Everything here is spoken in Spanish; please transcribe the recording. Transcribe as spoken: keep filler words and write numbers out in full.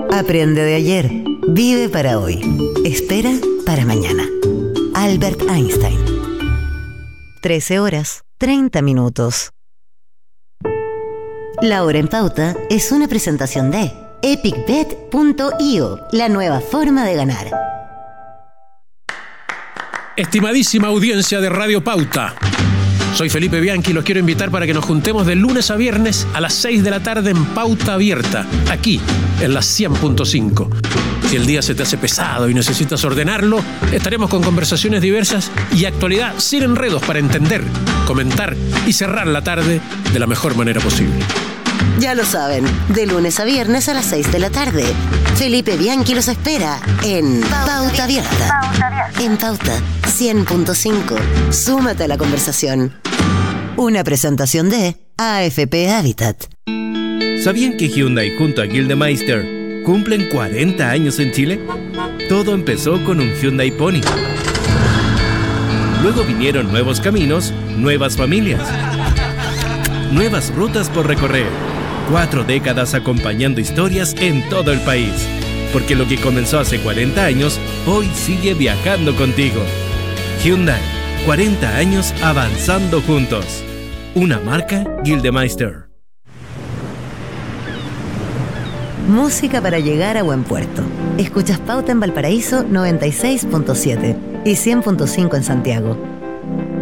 Aprende de ayer. Vive para hoy. Espera para mañana. Albert Einstein. trece horas, treinta minutos. La Hora en Pauta es una presentación de epic bet punto io, la nueva forma de ganar. Estimadísima audiencia de Radio Pauta, soy Felipe Bianchi y los quiero invitar para que nos juntemos de lunes a viernes a las seis de la tarde en Pauta Abierta, aquí en la cien punto cinco. Si el día se te hace pesado y necesitas ordenarlo, estaremos con conversaciones diversas y actualidad sin enredos para entender, comentar y cerrar la tarde de la mejor manera posible. Ya lo saben, de lunes a viernes a las seis de la tarde. Felipe Bianchi los espera en Pauta Abierta. En Pauta cien punto cinco. Súmate a la conversación. Una presentación de A F P Habitat. ¿Sabían que Hyundai junto a Gildemeister cumplen cuarenta años en Chile? Todo empezó con un Hyundai Pony. Luego vinieron nuevos caminos, nuevas familias, nuevas rutas por recorrer. Cuatro décadas acompañando historias en todo el país. Porque lo que comenzó hace cuarenta años, hoy sigue viajando contigo. Hyundai, cuarenta años avanzando juntos. Una marca Gildemeister. Música para llegar a buen puerto. Escuchas Pauta en Valparaíso noventa y seis punto siete y cien punto cinco en Santiago.